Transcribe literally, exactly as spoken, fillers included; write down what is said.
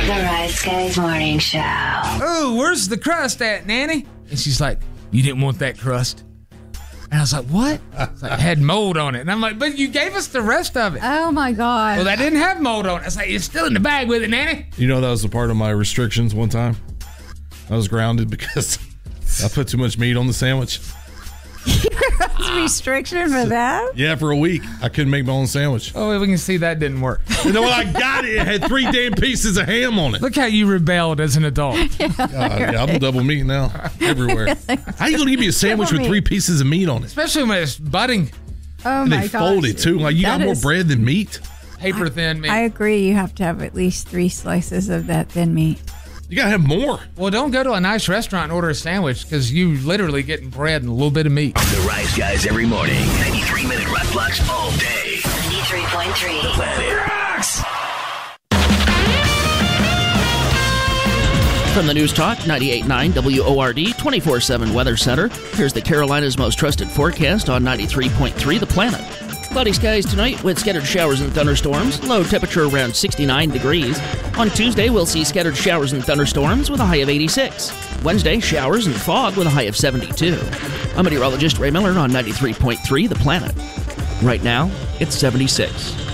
The Rise Guys Morning Show. Oh, where's the crust at, Nanny? And she's like, you didn't want that crust. And I was like, what? It's like, it had mold on it. And I'm like, but you gave us the rest of it. Oh, my God. Well, that didn't have mold on it. I was like, it's still in the bag with it, Nanny. You know, that was a part of my restrictions one time. I was grounded because I put too much meat on the sandwich. That's a restriction for that? Yeah, for a week. I couldn't make my own sandwich. Oh, we can see that didn't work. You know what? I got it. It had three damn pieces of ham on it. Look how you rebelled as an adult. Yeah, Uh, yeah, I'm double meat now. Everywhere. How you going to give me a sandwich with three pieces of meat on it? Especially when it's budding. Oh, And my they gosh. fold it, too. Like, you That got more is- bread than meat? Paper thin meat. I agree. You have to have at least three slices of that thin meat. You got to have more. Well, don't go to a nice restaurant and order a sandwich because you literally getting bread and a little bit of meat. The Rise Guys every morning. ninety-three minute rock blocks all day. ninety-three point three. The Planet Rocks. From the News Talk ninety-eight point nine W O R D twenty-four seven Weather Center, here's the Carolinas' most trusted forecast on ninety-three point three The Planet. Cloudy skies tonight with scattered showers and thunderstorms. Low temperature around sixty-nine degrees. On Tuesday, we'll see scattered showers and thunderstorms with a high of eighty-six. Wednesday, showers and fog with a high of seventy-two. I'm meteorologist Ray Miller on ninety-three point three The Planet. Right now, it's seventy-six.